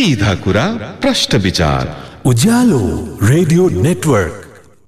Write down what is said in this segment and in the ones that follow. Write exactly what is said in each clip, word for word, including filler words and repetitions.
सीधा कुरा प्रश्न विचार उज्यालो रेडियो नेटवर्क।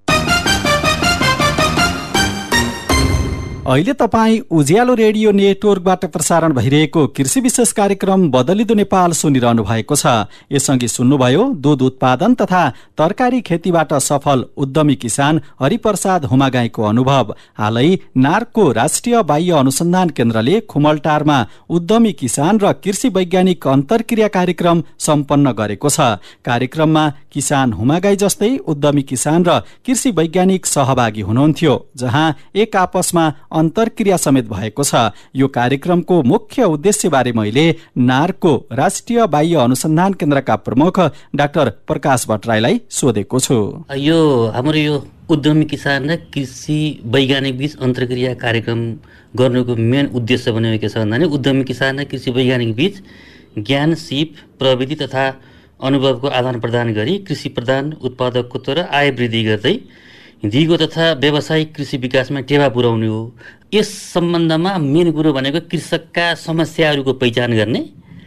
अहिले तपाईँ उज्यालो रेडियो नेटवर्कबाट प्रसारण भइरहेको कृषि विशेष कार्यक्रम बदलिदो नेपाल सुनिरहनु भएको छ। यससँगै सुन्नुभयो दूध उत्पादन तथा तरकारी खेतीबाट सफल उद्यमी किसान हरिप्रसाद हुमागाईको अनुभव। हालै नार्कको राष्ट्रिय बाह्य अनुसन्धान केन्द्रले खुमलटारमा उद्यमी किसान र कृषि वैज्ञानिक अन्तर्क्रिया कार्यक्रम सम्पन्न गरेको छ। कार्यक्रममा किसान हुमागाई जस्तै उद्यमी किसान र कृषि वैज्ञानिक सहभागी हुनुहुन्थ्यो, जहाँ एक आपसमा अन्तर्क्रिया समेत भएको छ। यो कार्यक्रमको मुख्य उद्देश्यबारे मैले नार्कको राष्ट्रिय बाह्य अनुसन्धान केन्द्रका प्रमुख डाक्टर प्रकाश भट्टराईलाई सोधेको छु। यो हाम्रो यो उद्यमी किसान र कृषि वैज्ञानिक बीच अन्तर्क्रिया कार्यक्रम गर्नुको मेन उद्देश्य भनेको के छ भन्दा उद्यमी किसान र कृषि वैज्ञानिक बीच ज्ञान, सिप, प्रविधि तथा अनुभवको आदान प्रदान गरी कृषि प्रदान उत्पादकत्व र आय वृद्धि गर्दै दिगो तथा व्यावसायिक कृषि विकासमा टेवा पुर्याउने हो। यस सम्बन्धमा मेन कुरो भनेको कृषकका समस्याहरूको पहिचान गर्ने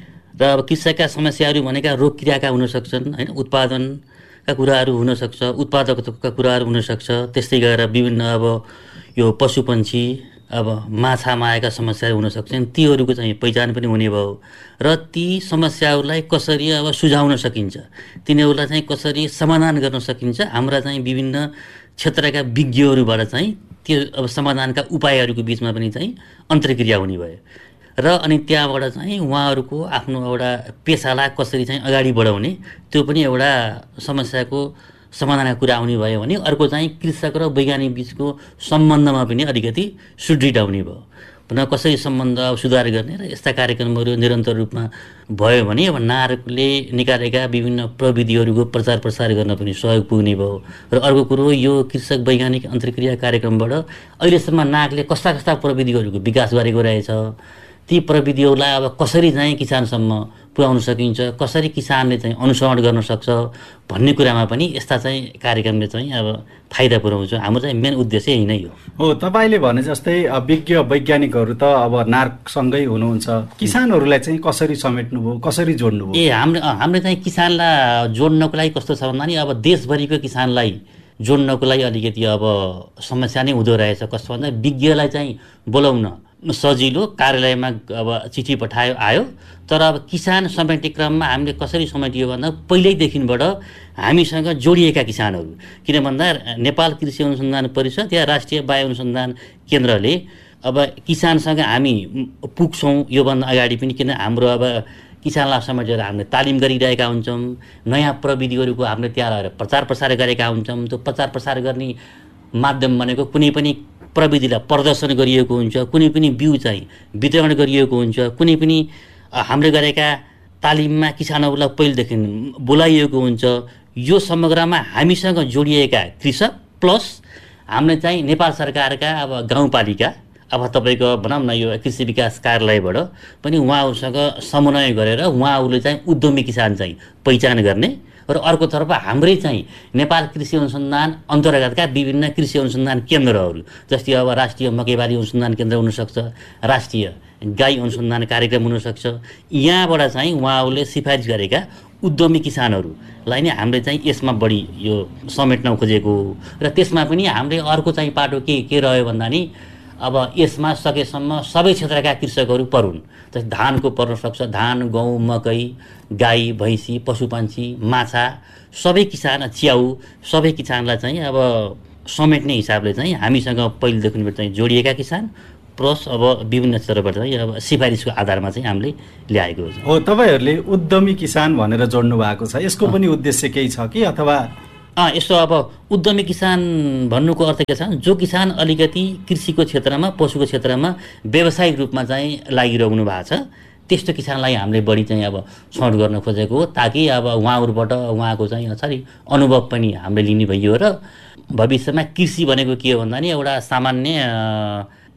र अब कृषकका समस्याहरू भनेका रोग किराका हुन सक्छन्, हैन, उत्पादनका कुराहरू हुन सक्छ, उत्पादकताका कुराहरू हुन सक्छ, त्यस्तै गरेर विभिन्न अब यो पशुपन्छी अब माछा मायाका समस्याहरू हुन सक्छन्, तीहरूको चाहिँ पहिचान पनि हुने भयो र ती समस्याहरूलाई कसरी अब सुझाउन सकिन्छ, तिनीहरूलाई चाहिँ कसरी समाधान गर्न सकिन्छ, हाम्रा चाहिँ विभिन्न क्षेत्रका विज्ञहरूबाट चाहिँ त्यो अब समाधानका उपायहरूको बिचमा पनि चाहिँ अन्तर्क्रिया हुने भयो र अनि त्यहाँबाट चाहिँ उहाँहरूको आफ्नो एउटा पेसालाई कसरी चाहिँ अगाडि बढाउने त्यो पनि एउटा समस्याको समाधानका कुरा आउने भयो भने अर्को चाहिँ कृषक र वैज्ञानिक बिचको सम्बन्धमा पनि अलिकति सुदृढ हुने भयो। पुनः कसरी सम्बन्ध सुधार गर्ने र यस्ता कार्यक्रमहरू निरन्तर रूपमा भयो भने अब नार्कले निकालेका विभिन्न प्रविधिहरूको प्रचार प्रसार गर्न पनि सहयोग पुग्ने भयो। र अर्को कुरो यो कृषक वैज्ञानिक अन्तर्क्रिया कार्यक्रमबाट अहिलेसम्म नार्कले कस्ता कस्ता प्रविधिहरूको विकास गरेको रहेछ, ती प्रविधिहरूलाई अब कसरी चाहिँ किसानसम्म पुर्याउन सकिन्छ, कसरी किसानले चाहिँ अनुसरण गर्न सक्छ भन्ने कुरामा पनि यस्ता चाहिँ कार्यक्रमले चाहिँ अब फाइदा पुर्याउँछ। हाम्रो चाहिँ मेन उद्देश्य यही नै हो। हो, तपाईँले भने जस्तै विज्ञ वैज्ञानिकहरू त अब नार्कसँगै हुनुहुन्छ, किसानहरूलाई चाहिँ कसरी समेट्नुभयो, कसरी जोड्नुभयो? ए हाम्रो हाम्रो चाहिँ किसानलाई जोड्नको लागि कस्तो छ भन्दा नि अब देशभरिको किसानलाई जोड्नको लागि अलिकति अब समस्या नै हुँदो रहेछ। कस्तो भन्दा विज्ञलाई चाहिँ बोलाउन सजिलो, कार्यालयमा अब चिठी पठायो आयो, तर अब किसान समेट्ने क्रममा हामीले कसरी समेटियो भन्दा पहिल्यैदेखिबाट हामीसँग जोडिएका किसानहरू, किन भन्दा नेपाल कृषि अनुसन्धान परिषद या राष्ट्रिय बाह्य अनुसन्धान केन्द्रले अब किसानसँग हामी पुग्छौँ योभन्दा अगाडि पनि, किन हाम्रो अब किसानलाई समेटेर हामीले तालिम गरिरहेका हुन्छौँ, नयाँ प्रविधिहरूको हामीले त्यहाँ रहेर प्रचार प्रसार गरेका हुन्छौँ। त्यो प्रचार प्रसार गर्ने माध्यम भनेको कुनै पनि प्रविधिलाई प्रदर्शन गरिएको हुन्छ, कुनै पनि बिउ चाहिँ वितरण गरिएको हुन्छ, कुनै पनि हामीले गरेका तालिममा किसानहरूलाई पहिलेदेखि बोलाइएको हुन्छ। यो समग्रमा हामीसँग जोडिएका कृषक प्लस हामीले चाहिँ नेपाल सरकारका अब गाउँपालिका अब तपाईँको भनौँ न यो कृषि विकास कार्यालयबाट पनि उहाँहरूसँग समन्वय गरेर उहाँहरूले चाहिँ उद्यमी किसान चाहिँ पहिचान गर्ने र अर्कोतर्फ हाम्रै चाहिँ नेपाल कृषि अनुसन्धान अन्तर्गतका विभिन्न कृषि अनुसन्धान केन्द्रहरू जस्तै अब राष्ट्रिय मकैबारी अनुसन्धान केन्द्र हुनसक्छ, राष्ट्रिय गाई अनुसन्धान कार्यक्रम हुनसक्छ, यहाँबाट चाहिँ उहाँहरूले सिफारिस गरेका उद्यमी किसानहरूलाई नै हामीले चाहिँ यसमा बढी यो समेट्न खोजेको र त्यसमा पनि हामीले अर्को चाहिँ पाटो के के रह्यो भन्दा नि अब यसमा सकेसम्म सबै क्षेत्रका कृषकहरू परुन्। जस्तै धानको पर्न सक्छ, धान, गहुँ, मकै, गाई, भैँसी, पशुपन्छी, माछा, सबै किसान, च्याउ, सबै किसानलाई चाहिँ अब समेट्ने हिसाबले चाहिँ हामीसँग पहिलेदेखिबाट चाहिँ जोडिएका किसान प्लस अब विभिन्न क्षेत्रबाट चाहिँ अब सिफारिसको आधारमा चाहिँ हामीले ल्याएको हो। तपाईँहरूले उद्यमी किसान भनेर जोड्नु भएको छ, यसको पनि उद्देश्य केही छ कि अथवा अँ यस्तो अब उद्यमी किसान भन्नुको अर्थ के छ, जो किसान अलिकति कृषिको क्षेत्रमा पशुको क्षेत्रमा व्यावसायिक रूपमा चाहिँ लागिरहनु भएको छ, त्यस्तो किसानलाई हामीले बढी चाहिँ अब छनौट गर्न खोजेको हो, ताकि अब उहाँहरूबाट उहाँको चाहिँ अछाडि अनुभव पनि हामीले लिने भइयो र भविष्यमा कृषि भनेको के हो भन्दा नि एउटा सामान्य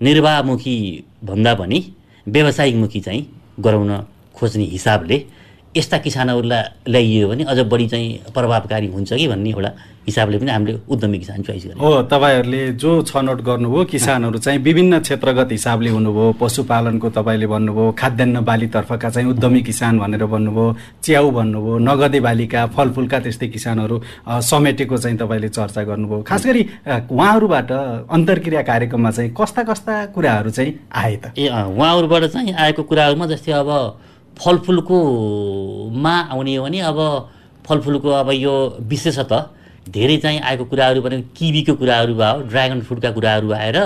निर्वाहमुखी भन्दा पनि व्यावसायिकमुखी चाहिँ गराउन खोज्ने हिसाबले यस्ता किसानहरूलाई ल्याइयो भने अझ बढी चाहिँ प्रभावकारी हुन्छ कि भन्ने एउटा हिसाबले पनि हामीले उद्यमी किसान चोइस गरेको हो। तपाईँहरूले जो छनौट गर्नुभयो किसानहरू चाहिँ विभिन्न क्षेत्रगत हिसाबले हुनुभयो। पशुपालनको तपाईँले भन्नुभयो, खाद्यान्न बालीतर्फका चाहिँ उद्यमी किसान भनेर भन्नुभयो, च्याउ भन्नुभयो, नगदे बालीका फलफुलका त्यस्तै किसानहरू समेटेको चाहिँ तपाईँले चर्चा गर्नुभयो। खास गरी उहाँहरूबाट अन्तर्क्रिया कार्यक्रममा चाहिँ कस्ता कस्ता कुराहरू चाहिँ आए त? ए उहाँहरूबाट चाहिँ आएको कुराहरूमा जस्तै अब फलफुलकोमा आउने हो भने अब फलफुलको अब यो विशेषतः धेरै चाहिँ आएको कुराहरू भने किवीको कुराहरू भयो, ड्रागन फ्रुटका कुराहरू आएर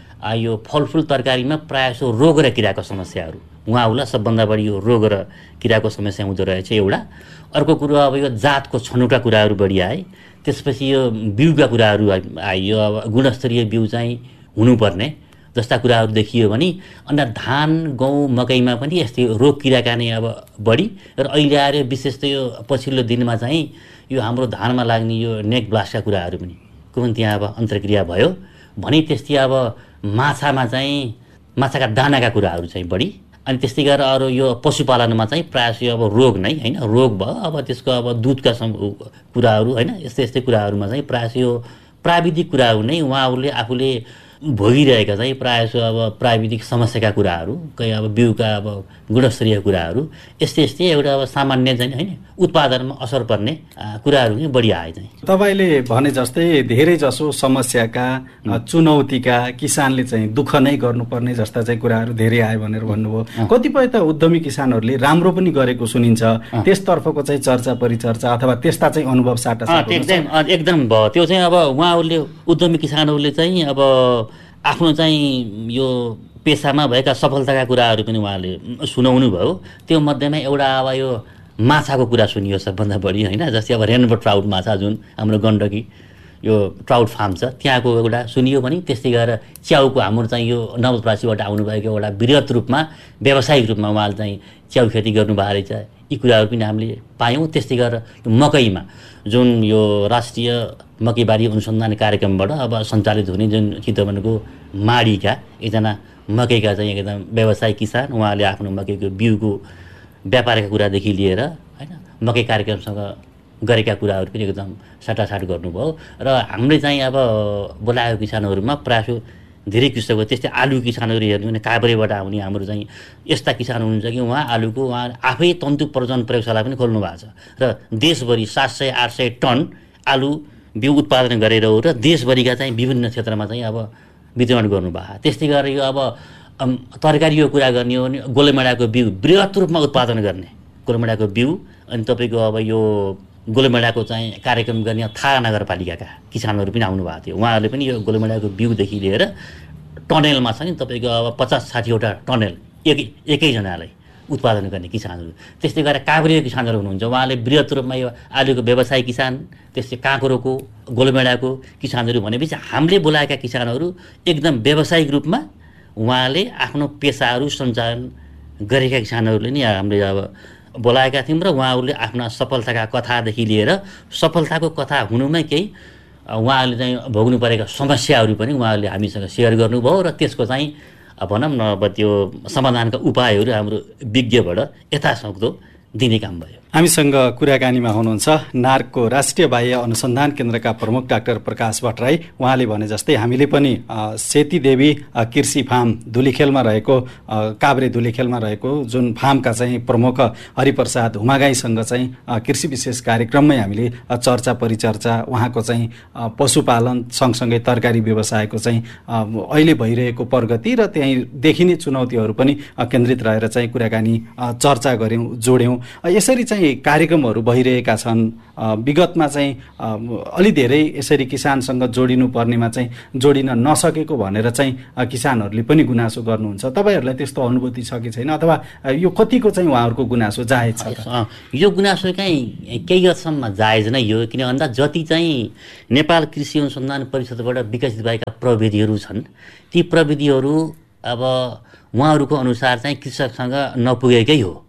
यो फलफुल तरकारीमा प्रायः जसो रोग र किराको समस्याहरू उहाँहरूलाई सबभन्दा बढी यो रोग र किराको समस्या हुँदो रहेछ एउटा। अर्को कुरो अब यो जातको छनौटका कुराहरू बढी आए। त्यसपछि यो बिउका कुराहरू आइयो। अब गुणस्तरीय बिउ चाहिँ हुनुपर्ने जस्ता कुराहरू देखियो भने अन्य धान गहुँ मकैमा पनि यस्तै रोग किराका नै अब बढी। र अहिले आएर विशेष त यो पछिल्लो दिनमा चाहिँ यो हाम्रो धानमा लाग्ने यो नेक ब्लास्टका कुराहरू पनि कुन त्यहाँ अब अन्तर्क्रिया भयो भने त्यस्तै अब माछामा चाहिँ माछाका दानाका कुराहरू चाहिँ बढी। अनि त्यस्तै गरेर अरू यो पशुपालनमा चाहिँ प्रायः यो अब रोग नै होइन, रोग भयो। अब त्यसको अब दुधका सम कुराहरू होइन, यस्तै यस्तै कुराहरूमा चाहिँ प्रायः यो प्राविधिक कुराहरू नै उहाँहरूले आफूले भोगिरहेका चाहिँ प्रायः जसो अब प्राविधिक समस्याका कुराहरू, कहीँ अब बिउका अब गुणस्तरीय कुराहरू, यस्तै यस्तै एउटा अब सामान्य चाहिँ होइन उत्पादनमा असर पर्ने कुराहरू नै बढी आए चाहिँ। तपाईँले भने जस्तै धेरै जसो समस्याका चुनौतीका किसानले चाहिँ दुःख नै गर्नुपर्ने जस्ता चाहिँ कुराहरू धेरै आयो भनेर भन्नुभयो। कतिपय त उद्यमी किसानहरूले राम्रो पनि गरेको सुनिन्छ, त्यसतर्फको चाहिँ चर्चा परिचर्चा अथवा त्यस्ता चाहिँ अनुभव साटासाट एकदम एकदम भयो। त्यो चाहिँ अब उहाँहरूले उद्यमी किसानहरूले चाहिँ अब आफ्नो चाहिँ यो पेसामा भएका सफलताका कुराहरू पनि उहाँले सुनाउनु भयो। त्यो मध्येमा एउटा अब यो माछाको कुरा सुनियो सबभन्दा बढी होइन। जस्तै अब रेनबो ट्राउट माछा जुन हाम्रो गण्डकी यो ट्राउट फार्म छ त्यहाँको एउटा सुनियो भने त्यस्तै गरेर च्याउको हाम्रो चाहिँ यो नवलपरासीबाट आउनुभएको एउटा वृहत रूपमा व्यावसायिक रूपमा उहाँले चाहिँ च्याउ खेती गर्नुभएको रहेछ, यी कुराहरू पनि हामीले पायौँ। त्यस्तै गरेर मकैमा जुन यो राष्ट्रिय मकैबारी अनुसन्धान कार्यक्रमबाट अब सञ्चालित हुने जुन चितवनको माडीका एकजना मकैका चाहिँ एकदम व्यवसायिक किसान, उहाँले आफ्नो मकैको बिउको व्यापारका कुरादेखि लिएर होइन मकै कार्यक्रमसँग गरेका कुराहरू पनि एकदम साटासाट गर्नुभयो। र हामीले चाहिँ अब बोलाएको किसानहरूमा प्रायः धेरै कृषक हो। त्यस्तै आलु किसानहरू हेर्नु भने काभ्रेबाट आउने हाम्रो चाहिँ यस्ता किसान हुनुहुन्छ कि उहाँ आलुको उहाँ आफै तन्तु प्रजन प्रयोगशाला पनि खोल्नु भएको छ र देशभरि सात सय आठ सय टन आलु बिउ उत्पादन गरेर हो र देशभरिका चाहिँ विभिन्न क्षेत्रमा चाहिँ अब वितरण गर्नुभएको। त्यस्तै गरेर यो अब तरकारीको कुरा गर्ने हो भने गोलेमेडाको बिउ वृहत रूपमा उत्पादन गर्ने गोलेमेडाको बिउ। अनि तपाईँको अब यो गोलेमेडाको चाहिँ कार्यक्रम गर्ने थाहा नगरपालिकाका किसानहरू पनि आउनुभएको थियो। उहाँहरूले पनि यो गोलेमेडाको बिउदेखि लिएर टनेलमा छ नि तपाईँको अब पचास साठीवटा टनेल एक एकैजनालाई उत्पादन गर्ने किसानहरू। त्यस्तै गरेर काभ्रेको किसानहरू हुनुहुन्छ, उहाँले वृहत रूपमा यो आलुको व्यवसाय किसान, त्यस्तै काँक्रोको गोलेमेडाको किसानहरू भनेपछि हामीले बोलाएका किसानहरू एकदम व्यावसायिक रूपमा उहाँले आफ्नो पेसाहरू सञ्चालन गरेका किसानहरूले नै हामीले अब बोलाएका थियौँ। र उहाँहरूले आफ्ना सफलताका कथादेखि लिएर सफलताको कथा हुनुमै केही उहाँहरूले चाहिँ भोग्नु परेका समस्याहरू पनि उहाँहरूले हामीसँग सेयर गर्नुभयो र त्यसको चाहिँ भनौँ न अब त्यो समाधानका उपायहरू हाम्रो विज्ञबाट यथासक्दो दिने काम भयो। हामीसँग कुराकानीमा हुनुहुन्छ नार्कको राष्ट्रिय बाह्य अनुसन्धान केन्द्रका प्रमुख डाक्टर प्रकाश भट्टराई। उहाँले भने जस्तै हामीले पनि सेतीदेवी कृषि फार्म धुलीखेलमा रहेको काभ्रे धुलीखेलमा रहेको जुन फार्मका चाहिँ प्रमुख हरिप्रसाद हुमागाईसँग चाहिँ कृषि विशेष कार्यक्रममै हामीले चर्चा परिचर्चा उहाँको चाहिँ पशुपालन सँगसँगै तरकारी व्यवसायको चाहिँ अहिले भइरहेको प्रगति र त्यहीँ देखिने चुनौतीहरू पनि केन्द्रित रहेर चाहिँ कुराकानी चर्चा गऱ्यौँ, जोड्यौँ। यसरी चाहिँ कार्यक्रमहरू भइरहेका छन्। विगतमा चाहिँ अलि धेरै यसरी किसानसँग जोडिनु पर्नेमा चाहिँ जोडिन नसकेको भनेर चाहिँ किसानहरूले पनि गुनासो गर्नुहुन्छ। तपाईँहरूलाई त्यस्तो अनुभूति छ कि छैन, अथवा यो कतिको चाहिँ उहाँहरूको गुनासो जायज छ? यो गुनासो चाहिँ केही हदसम्म जायज नै हो, किन भन्दा जति चाहिँ नेपाल कृषि अनुसन्धान परिषदबाट विकसित भएका प्रविधिहरू छन् ती प्रविधिहरू अब उहाँहरूको अनुसार चाहिँ कृषकसँग नपुगेकै हो।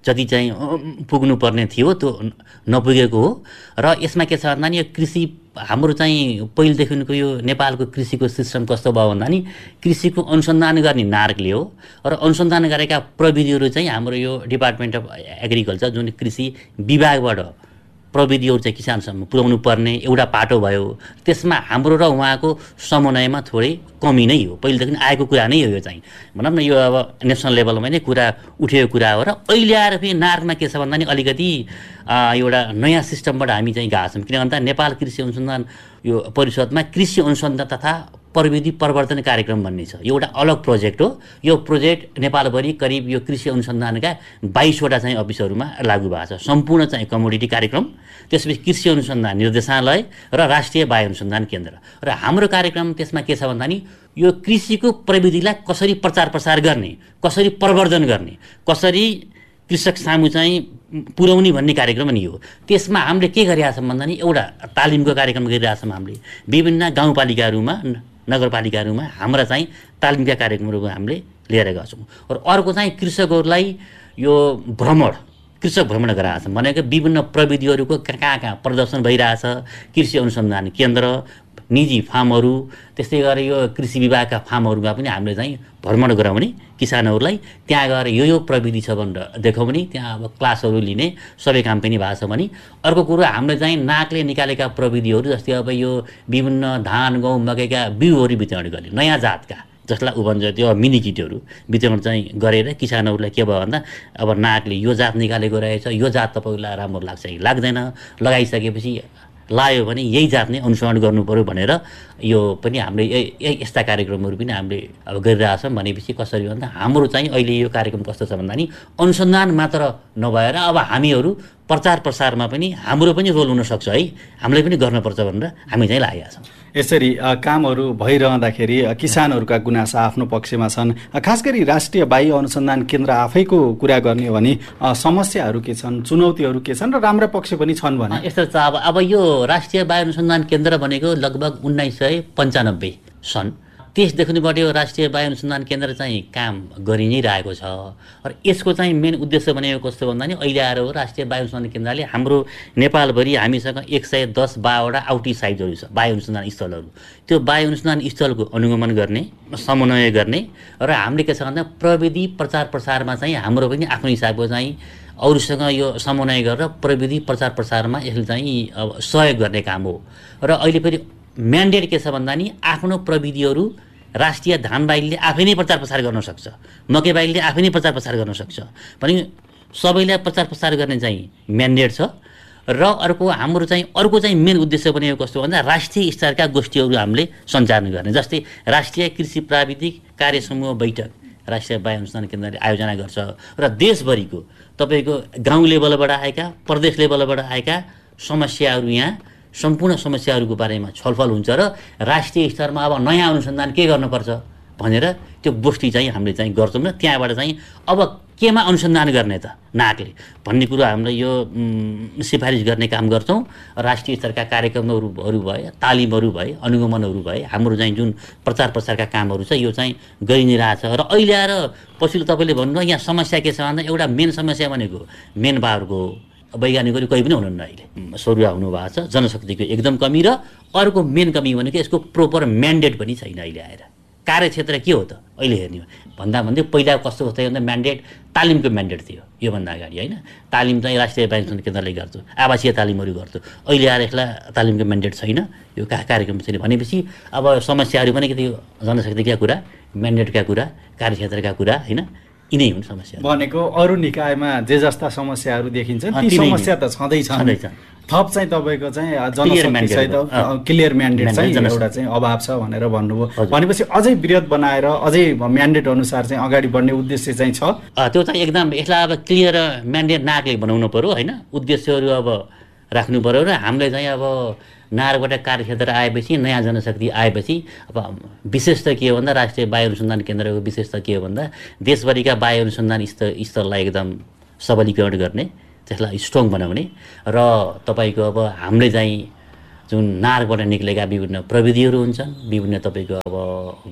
जति चाहिँ पुग्नुपर्ने थियो त्यो नपुगेको हो। र यसमा के छ भन्दा नि यो कृषि हाम्रो चाहिँ पहिलेदेखिको यो नेपालको कृषिको सिस्टम कस्तो भयो भन्दा नि कृषिको अनुसन्धान गर्ने नार्कले हो र अनुसन्धान गरेका प्रविधिहरू चाहिँ हाम्रो यो डिपार्टमेन्ट अफ एग्रिकल्चर जुन कृषि विभागबाट प्रविधिहरू चाहिँ किसानसम्म पुर्याउनु पर्ने एउटा पाटो भयो। त्यसमा हाम्रो र उहाँको समन्वयमा थोरै कमी नै हो, पहिलेदेखि आएको कुरा नै हो। यो चाहिँ भनौँ न यो अब नेसनल लेभलमा नै कुरा उठेको कुरा हो। र अहिले आएर फेरि नार्कमा के छ भन्दा नि अलिकति एउटा नयाँ सिस्टमबाट हामी चाहिँ गएको छौँ। किन भन्दा नेपाल कृषि अनुसन्धान यो परिषदमा कृषि अनुसन्धान तथा प्रविधि प्रवर्धन कार्यक्रम भन्ने छ, यो एउटा अलग प्रोजेक्ट हो। यो प्रोजेक्ट नेपालभरि करिब यो कृषि अनुसन्धानका बाइसवटा चाहिँ अफिसहरूमा लागू भएको छ। सम्पूर्ण चाहिँ कमोडिटी कार्यक्रम, त्यसपछि कृषि अनुसन्धान निर्देशालय र राष्ट्रिय बाह्य अनुसन्धान केन्द्र। र हाम्रो कार्यक्रम त्यसमा के छ भन्दा नि यो कृषिको प्रविधिलाई कसरी प्रचार प्रसार गर्ने, कसरी प्रवर्धन गर्ने, कसरी कृषक सामु चाहिँ पुर्याउने भन्ने कार्यक्रम नि हो। त्यसमा हामीले के गरिरहेका छौँ भन्दा नि एउटा तालिमको कार्यक्रम गरिरहेका छौँ। हामीले विभिन्न गाउँपालिकाहरूमा नगरपालिकाहरूमा हाम्रा चाहिँ तालिमका कार्यक्रमहरू हामीले लिएर गएका छौँ। र अर्को चाहिँ कृषकहरूलाई यो भ्रमण कृषक भ्रमण गराएको छौँ, भनेको विभिन्न प्रविधिहरूको कहाँ कहाँ प्रदर्शन भइरहेछ, कृषि अनुसन्धान केन्द्र, निजी फार्महरू, त्यस्तै गरेर यो कृषि विभागका फार्महरूमा पनि हामीले चाहिँ भ्रमण गराउने, किसानहरूलाई त्यहाँ गएर यो यो प्रविधि छ भनेर देखाउने, त्यहाँ अब क्लासहरू लिने सबै काम पनि भएको छ भने। अर्को कुरो हामीले चाहिँ नाकले निकालेका प्रविधिहरू जस्तै अब यो विभिन्न धान गहुँ मकैका बिउहरू वितरण गर्ने, नयाँ जातका जसलाई उभन्छ त्यो मिनी किटहरू वितरण चाहिँ गरेर किसानहरूलाई के भयो भन्दा अब नाकले यो जात निकालेको रहेछ, यो जात तपाईँलाई राम्रो लाग्छ कि लाग्दैन, लगाइसकेपछि लायो भने यही जात नै अनुसरण गर्नु पर्यो भनेर यो पनि हामीले यही यस्ता कार्यक्रमहरू पनि हामीले अब गरिरहेछौँ। भनेपछि कसरी भन्दा हाम्रो चाहिँ अहिले यो कार्यक्रम कस्तो छ भन्दा नि अनुसन्धान मात्र नभएर अब हामीहरू प्रचार प्रसारमा पनि हाम्रो पनि रोल हुनसक्छ है, हामीले पनि गर्नुपर्छ भनेर हामी चाहिँ लागेका छौँ। यसरी कामहरू भइरहँदाखेरि किसानहरूका गुनासा आफ्नो पक्षमा छन्। खास गरी राष्ट्रिय बाह्य अनुसन्धान केन्द्र आफैको कुरा गर्ने हो भने समस्याहरू के छन्, चुनौतीहरू के छन् र राम्रा पक्ष पनि छन् भने यस्तो छ। अब अब यो राष्ट्रिय बाह्य अनुसन्धान केन्द्र भनेको लगभग उन्नाइस सय पन्चानब्बे सन् त्यसदेखिबाट यो राष्ट्रिय बाह्य अनुसन्धान केन्द्र चाहिँ काम गरि नै रहेको छ। र यसको चाहिँ मेन उद्देश्य भनेको कस्तो भन्दा नि अहिले आएर हो राष्ट्रिय बाह्य अनुसन्धान केन्द्रले हाम्रो नेपालभरि हामीसँग एक सय दस बाह्रवटा आउटी साइटहरू छ, बाह्य अनुसन्धान स्थलहरू। त्यो बाह्य अनुसन्धान स्थलको अनुगमन गर्ने, समन्वय गर्ने र हामीले के छ भन्दा प्रविधि प्रचार प्रसारमा चाहिँ हाम्रो पनि आफ्नो हिसाबको चाहिँ अरूसँग यो समन्वय गरेर प्रविधि प्रचार प्रसारमा यसले चाहिँ अब सहयोग गर्ने काम हो। र अहिले फेरि म्यान्डेट के छ भन्दा नि आफ्नो प्रविधिहरू राष्ट्रिय धान बाइलले आफै नै प्रचार प्रसार गर्न सक्छ, मकै बाइलले आफै नै प्रचार प्रसार गर्न सक्छ भने सबैलाई प्रचार प्रसार गर्ने चाहिँ म्यान्डेट छ। र अर्को हाम्रो चाहिँ अर्को चाहिँ मेन उद्देश्य भनेको कस्तो भन्दा राष्ट्रिय स्तरका गोष्ठीहरू हामीले सञ्चालन गर्ने, जस्तै राष्ट्रिय कृषि प्राविधिक कार्य समूह बैठक राष्ट्रिय बाह्य अनुसन्धान केन्द्रले आयोजना गर्छ र देशभरिको तपाईँको गाउँ लेभलबाट आएका, प्रदेश लेभलबाट आएका समस्याहरू यहाँ सम्पूर्ण समस्याहरूको बारेमा छलफल हुन्छ र राष्ट्रिय स्तरमा अब नयाँ अनुसन्धान के गर्नुपर्छ भनेर त्यो गोष्ठी चाहिँ हामीले चाहिँ गर्छौँ र त्यहाँबाट चाहिँ अब केमा अनुसन्धान गर्ने त नाकले भन्ने कुरो हामीले यो सिफारिस गर्ने काम गर्छौँ। राष्ट्रिय स्तरका कार्यक्रमहरू भए, तालिमहरू भए, अनुगमनहरू भए, हाम्रो चाहिँ जुन प्रचार प्रसारका कामहरू छ यो चाहिँ गरि नै रहेछ। र अहिले आएर पछिल्लो तपाईँले भन्नुभयो यहाँ समस्या के छ भन्दा एउटा मेन समस्या भनेको मेन पावरको वैज्ञानिकहरू कोही पनि हुनुहुन्न, अहिले सरुवा हुनुभएको छ, जनशक्तिको एकदम कमी। र अर्को मेन कमी भनेको यसको प्रोपर म्यान्डेट पनि छैन। अहिले आएर कार्यक्षेत्र के हो त अहिले हेर्ने भन्दा भन्दै पहिला कस्तो थियो भन्दा म्यान्डेट तालिमको म्यान्डेट थियो योभन्दा अगाडि होइन, तालिम चाहिँ राष्ट्रिय बाह्य अनुसन्धान केन्द्रले गर्छ, आवासीय तालिमहरू गर्छ। अहिले आएर यसलाई तालिमको म्यान्डेट छैन, यो कार्यक्रम छैन भनेपछि अब समस्याहरू पनि के थियो, जनशक्तिका कुरा, म्यान्डेटका कुरा, कार्यक्षेत्रका कुरा होइन, यिनै हुन् समस्या भनेको। अरू निकायमा जे जस्ता समस्याहरू देखिन्छन् ती समस्या त छँदैछ, थप चाहिँ तपाईँको चाहिँ जनशक्ति सहित क्लियर म्यान्डेट चाहिँ एउटा चाहिँ अभाव छ भनेर भन्नुभयो। भनेपछि अझै वृहत बनाएर अझै म्यान्डेट अनुसार चाहिँ अगाडि बढ्ने उद्देश्य चाहिँ छ। त्यो चाहिँ एकदम यसलाई अब क्लियर म्यान्डेट नाकले बनाउनु पर्यो होइन, उद्देश्यहरू अब राख्नु पर्यो। र हामीले चाहिँ अब नारबाट कार्यक्षेत्र आएपछि नयाँ जनशक्ति आएपछि अब विशेष त के हो भन्दा राष्ट्रिय बाह्य अनुसन्धान केन्द्रको विशेष त के हो भन्दा देशभरिका बाह्य अनुसन्धान स्तर स्तरलाई एकदम सबलीकरण गर्ने, त्यसलाई स्ट्रङ बनाउने र तपाईँको अब हामीले चाहिँ जुन नारबाट निक्लेका विभिन्न प्रविधिहरू हुन्छन्, विभिन्न तपाईँको अब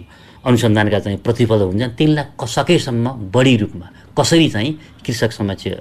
अनुसन्धानका चाहिँ प्रतिफल हुन्छन्, तिनलाई सकेसम्म बढी रूपमा कसरी चाहिँ कृषक समक्ष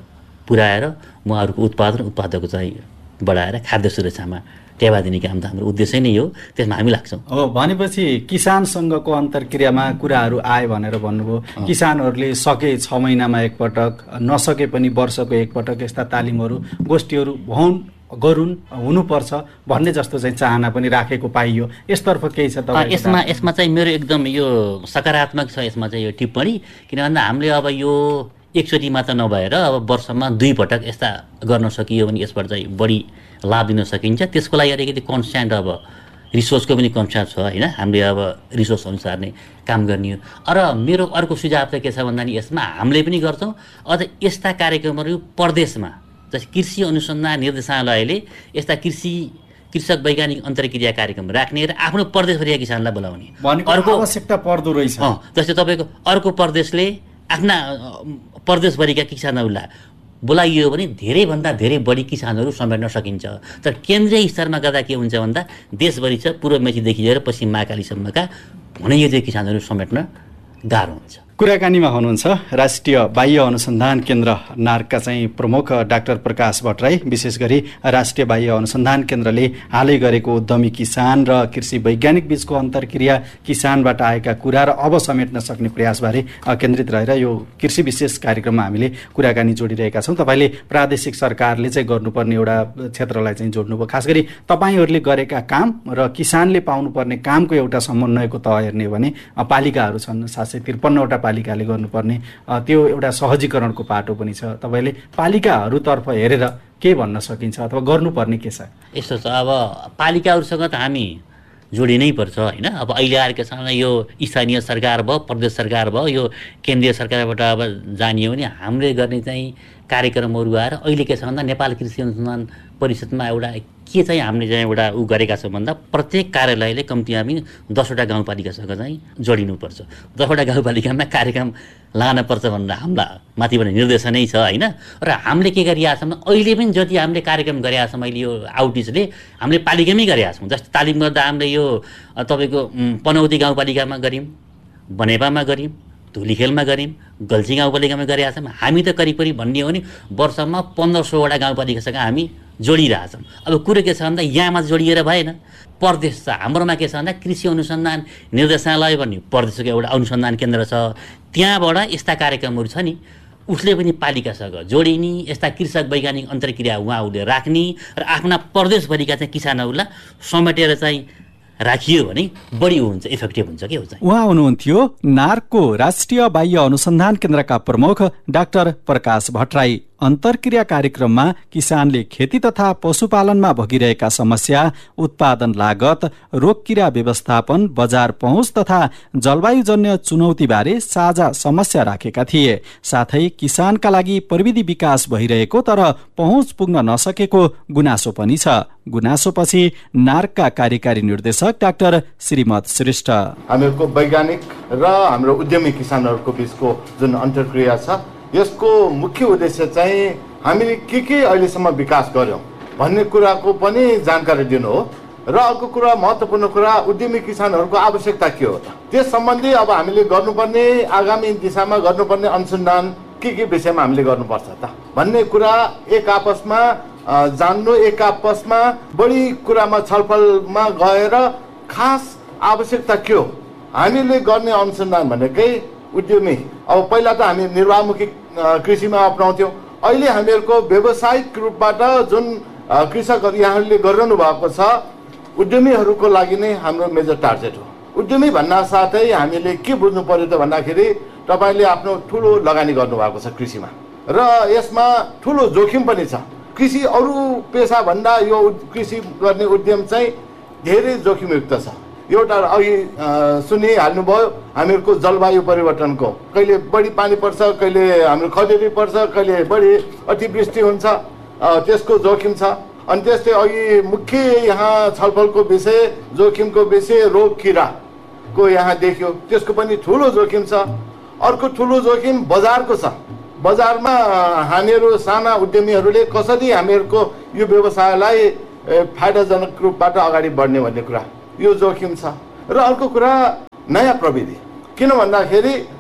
पुर्याएर उहाँहरूको उत्पादन उत्पादकको चाहिँ बढाएर खाद्य सुरक्षामा टेवा दिने काम त हाम्रो उद्देश्य नै हो, त्यसमा हामी लाग्छौँ। हो भनेपछि किसानसँगको अन्तर्क्रियामा कुराहरू आयो भनेर भन्नुभयो। किसानहरूले सके छ महिनामा एकपटक, नसके पनि वर्षको एकपटक यस्ता तालिमहरू गोष्ठीहरू भउन् गरून् हुनुपर्छ भन्ने जस्तो चाहिँ चाहना पनि राखेको पाइयो। यसतर्फ केही छ तपाईँ? यसमा यसमा चाहिँ मेरो एकदम यो सकारात्मक छ यसमा चाहिँ यो टिप्पणी, किन भन्दा हामीले अब यो एकचोटि मात्र नभएर अब वर्षमा दुई पटक यस्ता गर्न सकियो भने यसबाट चाहिँ बढी लाभ दिन सकिन्छ। त्यसको लागि अलिकति कन्स्ट्यान्ट अब रिसोर्सको पनि कन्स्ट्यान्ट छ होइन, हामीले अब रिसोर्स अनुसार नै काम गर्ने हो। र मेरो अर्को सुझाव चाहिँ के छ भन्दा नि यसमा हामीले पनि गर्छौँ अझ यस्ता कार्यक्रमहरू प्रदेशमा, जस्तै कृषि अनुसन्धान निर्देशालयले यस्ता कृषि कृषक वैज्ञानिक अन्तर्क्रिया कार्यक्रम राख्ने र आफ्नो प्रदेशभरिका किसानलाई बोलाउने अर्को आवश्यकता पर्दो रहेछ। जस्तै तपाईँको अर्को प्रदेशले आफ्ना प्रदेशभरिका किसानहरूलाई बोलाइयो भने धेरैभन्दा धेरै बढी किसानहरू समेट्न सकिन्छ। तर केन्द्रीय स्तरमा गर्दा के हुन्छ भन्दा देशभरि छ, पूर्व मेचीदेखि लिएर पश्चिम महाकालीसम्मका हुने यो किसानहरू समेट्न गाह्रो हुन्छ। कुराकानीमा हुनुहुन्छ राष्ट्रिय बाह्य अनुसन्धान केन्द्र नार्कका चाहिँ प्रमुख डाक्टर प्रकाश भट्टराई। विशेष गरी राष्ट्रिय बाह्य अनुसन्धान केन्द्रले हालै गरेको उद्यमी किसान र कृषि वैज्ञानिक बीचको अन्तर्क्रिया, किसानबाट आएका कुरा र अब समेट्न सक्ने प्रयासबारे केन्द्रित रहेर यो कृषि विशेष कार्यक्रममा हामीले कुराकानी जोडिरहेका छौँ। तपाईँले प्रादेशिक सरकारले चाहिँ गर्नुपर्ने एउटा क्षेत्रलाई चाहिँ जोड्नुभयो। खास गरी तपाईँहरूले गरेका काम र किसानले पाउनुपर्ने कामको एउटा समन्वयको तह हेर्ने हो भने पालिकाहरू छन्, सात सय त्रिपन्नवटा पालिकाले गर्नुपर्ने, त्यो एउटा सहजीकरणको पाटो पनि छ। तपाईँले पालिकाहरूतर्फ हेरेर के भन्न सकिन्छ अथवा गर्नुपर्ने के छ? यस्तो छ, अब पालिकाहरूसँग त हामी जोडिनै पर्छ होइन। अब अहिले आएर के छ भने यो स्थानीय सरकार भयो, प्रदेश सरकार भयो, यो केन्द्रीय सरकारबाट अब जानियो भने हामीले गर्ने चाहिँ कार्यक्रमहरू आएर अहिले के छ भन्दा नेपाल कृषि अनुसन्धान परिषदमा एउटा के चाहिँ हामीले चाहिँ एउटा उ गरेका छौँ भन्दा प्रत्येक कार्यालयले कम्तीमा पनि दसवटा गाउँपालिकासँग चाहिँ जोडिनुपर्छ। दसवटा गाउँपालिकामा कार्यक्रम लानुपर्छ भनेर हामीलाई माथिबाट निर्देशनै छ होइन। र हामीले के गरिरहेको छौँ भने अहिले पनि जति हामीले कार्यक्रम गरेका छौँ अहिले यो आउटरिचले हामीले पालिकामै गरेका छौँ। जस्तै तालिम गर्दा हामीले यो तपाईँको पनौती गाउँपालिकामा गऱ्यौँ, बनेपामा गऱ्यौँ, धुलीखेलमा गऱ्यौँ, गल्छी गाउँपालिकामा गरेका छौँ। हामी त करिब करिब भन्ने हो भने वर्षमा पन्ध्र सौवटा गाउँपालिकासँग हामी जोडिरहेछौँ। अब कुरो के छ भन्दा यहाँमा जोडिएर भएन, प्रदेश छ हाम्रोमा के छ भन्दा कृषि अनुसन्धान निर्देशालय भन्ने प्रदेशको एउटा अनुसन्धान केन्द्र छ, त्यहाँबाट यस्ता कार्यक्रमहरू छ नि उसले पनि पालिकासँग जोडिने, यस्ता कृषक वैज्ञानिक अन्तर्क्रिया उहाँहरूले राख्ने र आफ्ना प्रदेशभरिका चाहिँ किसानहरूलाई समेटेर चाहिँ राखियो भने बढी हुन्छ, इफेक्टिभ हुन्छ के हुन्छ। उहाँ हुनुहुन्थ्यो नार्कको राष्ट्रिय बाह्य अनुसन्धान केन्द्रका प्रमुख डाक्टर प्रकाश भट्टराई। अन्तर्क्रिया कार्यक्रममा किसानले खेती तथा पशुपालनमा भोगिरहेका समस्या, उत्पादन लागत, रोग किरा व्यवस्थापन, बजार पहुँच तथा जलवायुजन्य चुनौतीबारे साझा समस्या राखेका थिए। साथै किसानका लागि प्रविधि विकास भइरहेको तर पहुँच पुग्न नसकेको गुनासो पनि छ। गुनासोपछि नार्कका कार्यकारी निर्देशक डाक्टर श्रीमत श्रेष्ठ, हामीहरूको वैज्ञानिक र हाम्रो उद्यमी किसानहरूको बीचको जुन अन्तर्क्रिया छ यसको मुख्य उद्देश्य चाहिँ हामीले के के अहिलेसम्म विकास गर्यौँ भन्ने कुराको पनि जानकारी दिनु हो। र अर्को कुरा महत्त्वपूर्ण कुरा उद्यमी किसानहरूको आवश्यकता के हो त, त्यस सम्बन्धी अब हामीले गर्नुपर्ने आगामी दिशामा गर्नुपर्ने अनुसन्धान के के विषयमा हामीले गर्नुपर्छ त भन्ने कुरा एक आपसमा जान्नु, एक आपसमा बढी कुरामा छलफलमा गएर खास आवश्यकता के हो हामीले गर्ने अनुसन्धान भनेकै उद्यमी। अब पहिला त हामी निर्वाहमुखी कृषिमा अपनाउँथ्यौँ, अहिले हामीहरूको व्यावसायिक रूपबाट जुन कृषकहरू यहाँहरूले गरिरहनु भएको छ उद्यमीहरूको लागि नै हाम्रो मेजर टार्गेट हो। उद्यमी भन्ना साथै हामीले के बुझ्नु पर्यो त भन्दाखेरि तपाईँले आफ्नो ठुलो लगानी गर्नुभएको छ कृषिमा र यसमा ठुलो जोखिम पनि छ। कृषि अरू पेसाभन्दा यो कृषि गर्ने उद्यम चाहिँ धेरै जोखिमयुक्त छ। एउटा अघि सुनिहाल्नुभयो हामीहरूको जलवायु परिवर्तनको, कहिले बढी पानी पर्छ, कहिले हाम्रो खडेरी पर्छ, कहिले बढी अतिवृष्टि हुन्छ, त्यसको जोखिम छ। अनि त्यस्तै अघि मुख्य यहाँ छलफलको विषय जोखिमको विषय रोग किराको यहाँ देखियो, त्यसको पनि ठुलो जोखिम छ। अर्को ठुलो जोखिम बजारको छ। बजारमा हामीहरू साना उद्यमीहरूले कसरी हामीहरूको यो व्यवसायलाई फाइदाजनक रूपबाट अगाडि बढ्ने भन्ने कुरा यो जोखिम छ। र अर्को कुरा नयाँ प्रविधि, किन भन्दाखेरि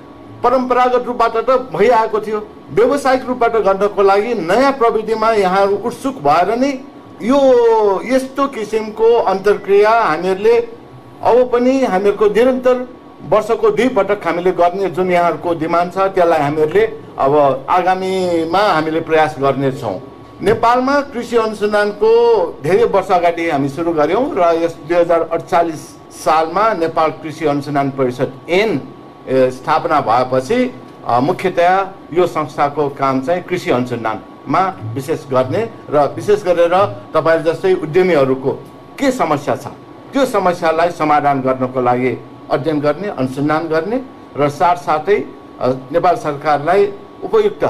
परम्परागत रूपबाट त भइआएको थियो। व्यावसायिक रूपबाट गर्नको लागि नयाँ प्रविधिमा यहाँहरू उत्सुक भएर नै यो यस्तो किसिमको अन्तर्क्रिया हामीहरूले अब पनि हामीहरूको निरन्तर वर्षको दुई पटक हामीले गर्ने जुन यहाँहरूको डिमान्ड छ त्यसलाई हामीहरूले अब आगामीमा हामीले प्रयास गर्नेछौँ। नेपालमा कृषि अनुसन्धानको धेरै वर्ष अगाडि हामी सुरु गऱ्यौँ र यस दुई हजार अडचालिस सालमा नेपाल कृषि अनुसन्धान परिषद ऐन स्थापना भएपछि मुख्यतया यो संस्थाको काम चाहिँ कृषि अनुसन्धानमा विशेष गर्ने र विशेष गरेर तपाईहरु जस्तै उद्यमीहरूको के समस्या छ त्यो समस्यालाई समाधान गर्नको लागि अध्ययन गर्ने, अनुसन्धान गर्ने र साथसाथै नेपाल सरकारलाई उपयुक्त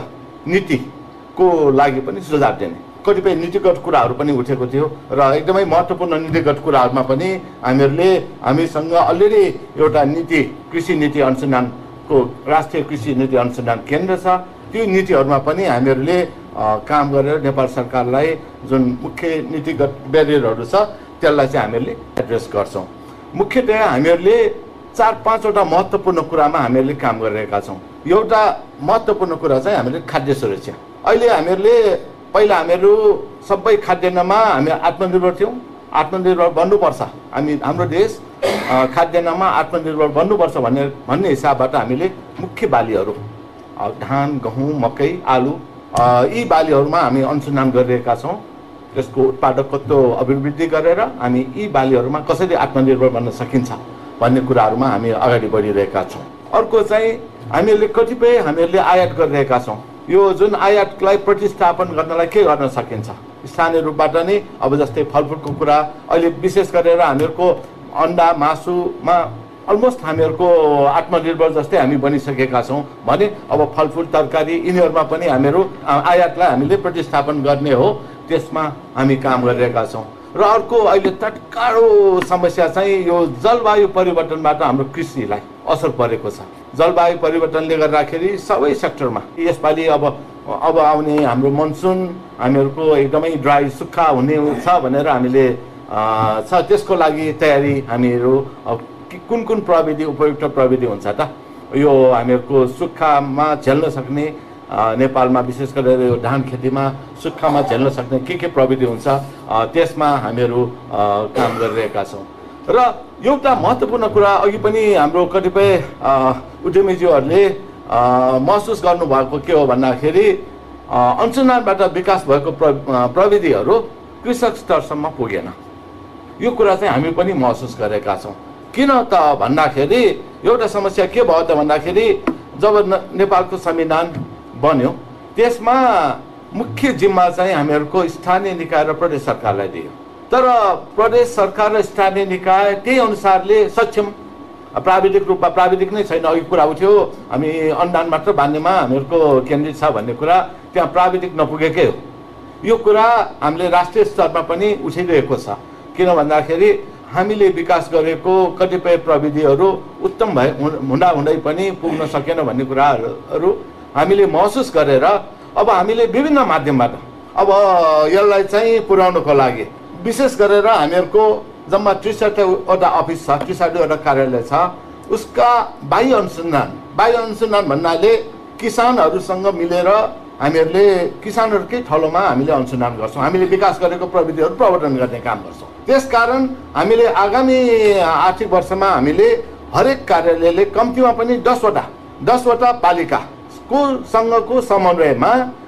नीतिको लागि पनि सुझाव दिने कतिपय नीतिगत कुराहरू पनि उठेको थियो र एकदमै महत्त्वपूर्ण नीतिगत कुराहरूमा पनि हामीहरूले हामीसँग अलरेडी एउटा नीति कृषि नीति अनुसन्धानको राष्ट्रिय कृषि नीति अनुसन्धान केन्द्र छ। त्यो नीतिहरूमा पनि हामीहरूले काम गरेर नेपाल सरकारलाई जुन मुख्य नीतिगत ब्यारियरहरू छ त्यसलाई चाहिँ हामीहरूले एड्रेस गर्छौँ। मुख्यतया हामीहरूले चार पाँचवटा महत्त्वपूर्ण कुरामा हामीहरूले काम गरिरहेका छौँ। एउटा महत्त्वपूर्ण कुरा चाहिँ हामीले खाद्य सुरक्षा। अहिले हामीहरूले पहिला हामीहरू सबै खाद्यान्नमा हामी आत्मनिर्भर थियौँ, आत्मनिर्भर बन्नुपर्छ, हामी हाम्रो देश खाद्यान्नमा आत्मनिर्भर बन्नुपर्छ भन्ने भन्ने हिसाबबाट हामीले मुख्य बालीहरू धान, गहुँ, मकै, आलु यी बालीहरूमा हामी अनुसन्धान गरिरहेका छौँ। त्यसको उत्पादकत्व अभिवृद्धि गरेर हामी यी बालीहरूमा कसरी आत्मनिर्भर बन्न सकिन्छ भन्ने कुराहरूमा हामी अगाडि बढिरहेका छौँ। अर्को चाहिँ हामीले कतिपय हामीहरूले आयात गरिरहेका छौँ। यो जुन आयातलाई प्रतिस्थापन गर्नलाई के गर्न सकिन्छ स्थानीय रूपबाट नै अब जस्तै फलफुलको कुरा अहिले विशेष गरेर हामीहरूको अन्डा मासुमा अलमोस्ट हामीहरूको आत्मनिर्भर जस्तै हामी बनिसकेका छौँ भने अब फलफुल तरकारी यिनीहरूमा पनि हामीहरू आयातलाई हामीले प्रतिस्थापन गर्ने हो, त्यसमा हामी काम गरिरहेका छौँ। र अर्को अहिले तत्कालो समस्या चाहिँ यो जलवायु परिवर्तनबाट हाम्रो कृषिलाई असर परेको छ। जलवायु परिवर्तनले गर्दाखेरि सबै सेक्टरमा यसपालि अब अब आउने हाम्रो मनसुन हामीहरूको एकदमै ड्राई सुक्खा हुने छ भनेर हामीले छ त्यसको लागि तयारी हामीहरू कुन कुन प्रविधि उपयुक्त प्रविधि हुन्छ त यो हामीहरूको सुक्खामा झेल्न सक्ने नेपालमा विशेष गरेर यो धान खेतीमा सुक्खामा झेल्न सक्ने के के प्रविधि हुन्छ त्यसमा हामीहरू काम गरिरहेका छौँ। र एउटा महत्त्वपूर्ण कुरा अघि पनि हाम्रो कतिपय उद्यमीज्यूहरूले महसुस गर्नुभएको के हो भन्दाखेरि अनुसन्धानबाट विकास भएको प्रविधिहरू कृषक स्तरसम्म पुगेन। यो कुरा चाहिँ हामी पनि महसुस गरेका छौँ। किन त भन्दाखेरि एउटा समस्या के भयो त भन्दाखेरि जब नेपालको संविधान बन्यो त्यसमा मुख्य जिम्मा चाहिँ हामीहरूको स्थानीय निकाय र प्रदेश सरकारलाई दियो। तर प्रदेश सरकार र स्थानीय निकाय त्यही अनुसारले सक्षम प्राविधिक रूपमा प्राविधिक नै छैन। अघि कुरा उठ्यो हामी अनुदान मात्र बाँध्नेमा हामीहरूको केन्द्रित छ भन्ने कुरा, त्यहाँ प्राविधिक नपुगेकै हो। यो कुरा हामीले राष्ट्रिय स्तरमा पनि उठिरहेको छ। किन भन्दाखेरि हामीले विकास गरेको कतिपय प्रविधिहरू उत्तम भए हुँदा हुँदै पनि पुग्न सकेन भन्ने कुराहरू हामीले महसुस गरेर अब हामीले विभिन्न माध्यमबाट अब यसलाई चाहिँ पुर्याउनको लागि विशेष गरेर हामीहरूको जम्मा त्रिसठवटा अफिस छ, त्रिसठीवटा कार्यालय छ, उसका बाह्य अनुसन्धान बाह्य अनुसन्धान भन्नाले किसानहरूसँग मिलेर हामीहरूले किसानहरूकै थलोमा हामीले अनुसन्धान गर्छौँ। हामीले विकास गरेको प्रविधिहरू प्रवर्धन गर्ने काम गर्छौँ। त्यसकारण हामीले आगामी आर्थिक वर्षमा हामीले हरेक कार्यालयले कम्तीमा पनि दसवटा दसवटा पालिकाको सँगको समन्वयमा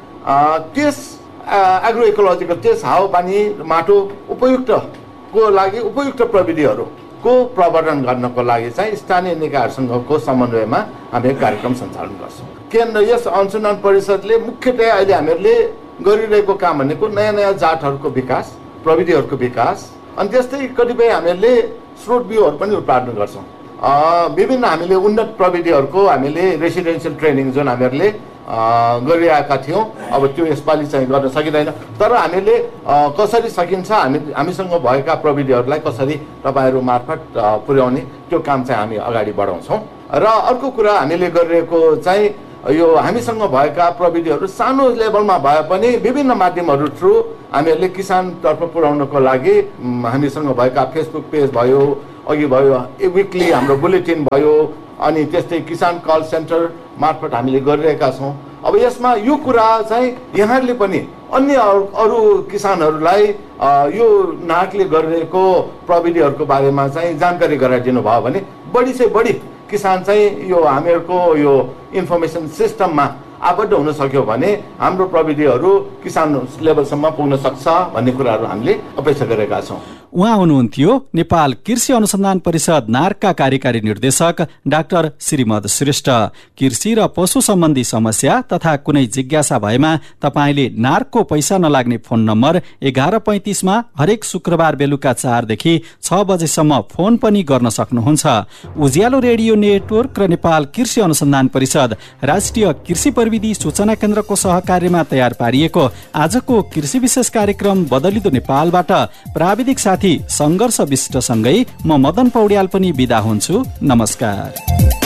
त्यस एग्रो इकोलोजिकल त्यस हावापानी माटो उपयुक्तको लागि उपयुक्त प्रविधिहरूको प्रवर्धन गर्नको लागि चाहिँ स्थानीय निकायहरूसँगको समन्वयमा हामी कार्यक्रम सञ्चालन गर्छौँ। केन्द्र यस अनुसन्धान परिषदले मुख्यतया अहिले हामीहरूले गरिरहेको काम भनेको नयाँ नयाँ जातहरूको विकास, प्रविधिहरूको विकास, अनि त्यस्तै कतिपय हामीहरूले स्रोत बिउहरू पनि उत्पादन गर्छौँ। विभिन्न हामीले उन्नत प्रविधिहरूको हामीले रेसिडेन्सियल ट्रेनिङ जुन हामीहरूले गरिरहेका थियौँ अब त्यो यसपालि चाहिँ गर्न सकिँदैन। तर हामीले कसरी सकिन्छ हामी हामीसँग भएका प्रविधिहरूलाई कसरी तपाईँहरू मार्फत पुर्याउने त्यो काम चाहिँ हामी अगाडि बढाउँछौँ। र अर्को कुरा हामीले गरिरहेको चाहिँ यो हामीसँग भएका प्रविधिहरू सानो लेभलमा भए पनि विभिन्न माध्यमहरू थ्रु हामीहरूले किसानतर्फ पुर्याउनको लागि हामीसँग भएका फेसबुक पेज भयो, अघि भयो विकली हाम्रो बुलेटिन भयो, अनि त्यस्तै किसान कल सेन्टर मार्फत हामीले गरिरहेका छौँ। अब यसमा यो कुरा चाहिँ यहाँहरूले पनि अन्य अरू किसानहरूलाई यो नार्कले गरिरहेको प्रविधिहरूको बारेमा चाहिँ जानकारी गराइदिनु भयो भने बढी से बढी किसान चाहिँ यो हामीहरूको यो इन्फर्मेसन सिस्टममा आबद्ध हुन सक्यो भने हाम्रो प्रविधिहरू किसान लेभलसम्म पुग्न सक्छ भन्ने कुराहरू हामीले अपेक्षा गरेका छौँ। उहाँ हुनुहुन्थ्यो नेपाल कृषि अनुसन्धान परिषद नार्कका कार्यकारी निर्देशक डाक्टर श्रीमद श्रेष्ठ। कृषि र पशु सम्बन्धी समस्या तथा कुनै जिज्ञासा भएमा तपाईँले नार्कको पैसा नलाग्ने फोन नम्बर एघार पैँतिसमा हरेक शुक्रबार बेलुका चारदेखि छ बजेसम्म फोन पनि गर्न सक्नुहुन्छ। उज्यालो रेडियो नेटवर्क र नेपाल कृषि अनुसन्धान परिषद राष्ट्रिय कृषि प्रविधि सूचना केन्द्रको सहकार्यमा तयार पारिएको आजको कृषि विशेष कार्यक्रम बदलिदो नेपालबाट प्राविधिक साथी संघर्ष विष्टसँगै म मदन पौड्याल पनि बिदा हुन्छु। नमस्कार।